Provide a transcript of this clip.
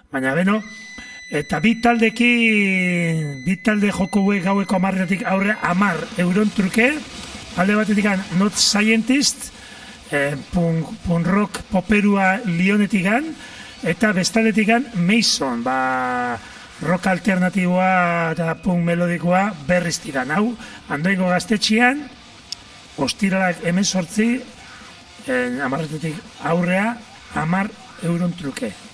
Baina, beno, eta bi talde joko gaueko 10 aurre 10 euron truke, alde batetik Not Scientist, punk rock poperua Lionetik eta bestaletik Mason, rock alternatiboa eta punk melodikoa berriztigan. Hau, Andoaingo Gaztetxean, ostiralak 18, 10 aurrea 10 euron truke.